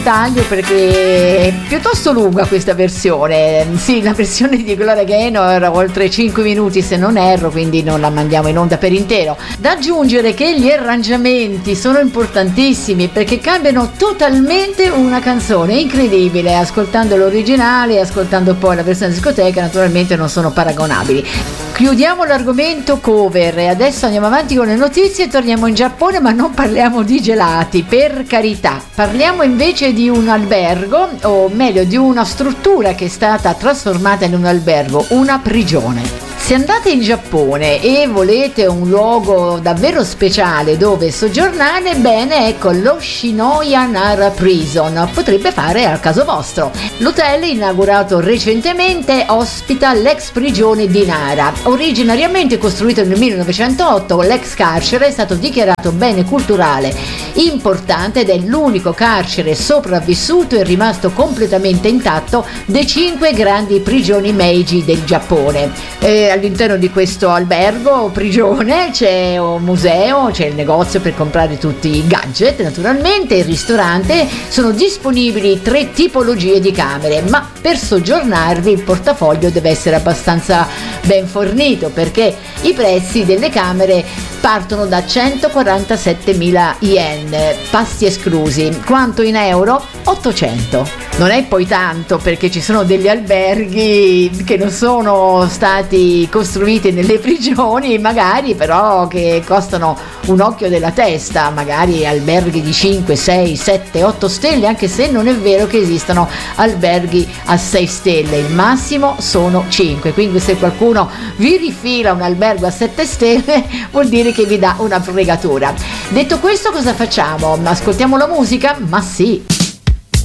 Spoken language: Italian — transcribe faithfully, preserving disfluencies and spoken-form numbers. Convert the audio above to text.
taglio perché è piuttosto lunga questa versione. Sì, la versione di Gloria Gaynor era oltre cinque minuti se non erro, quindi non la mandiamo in onda per intero. Da aggiungere che gli arrangiamenti sono importantissimi perché cambiano totalmente una canzone, è incredibile, ascoltando l'originale e ascoltando poi la versione discoteca naturalmente non sono paragonabili. Chiudiamo l'argomento cover e adesso andiamo avanti con le notizie e torniamo in Giappone, ma non parliamo di gelati, per carità. Parliamo invece di un albergo, o meglio di una struttura che è stata trasformata in un albergo, una prigione. Se andate in Giappone e volete un luogo davvero speciale dove soggiornare, bene, ecco lo Shinoya Nara Prison potrebbe fare al caso vostro. L'hotel, inaugurato recentemente, ospita l'ex prigione di Nara. Originariamente costruito nel millenovecentootto, l'ex carcere è stato dichiarato bene culturale importante ed è l'unico carcere sopravvissuto e rimasto completamente intatto dei cinque grandi prigioni Meiji del Giappone. Eh, all'interno di questo albergo prigione c'è un museo, c'è il negozio per comprare tutti i gadget, naturalmente il ristorante, sono disponibili tre tipologie di camere, ma per soggiornarvi il portafoglio deve essere abbastanza ben fornito perché i prezzi delle camere partono da centoquarantasettemila yen, pasti esclusi. Quanto in euro? ottocento. Non è poi tanto perché ci sono degli alberghi che non sono stati costruiti nelle prigioni, magari però che costano un occhio della testa, magari alberghi di cinque, sei, sette, otto stelle, anche se non è vero che esistano alberghi a sei stelle, il massimo sono cinque, quindi se qualcuno vi rifila un albergo a sette stelle vuol dire che vi dà una fregatura. Detto questo, cosa facciamo? Ascoltiamo la musica? Ma sì!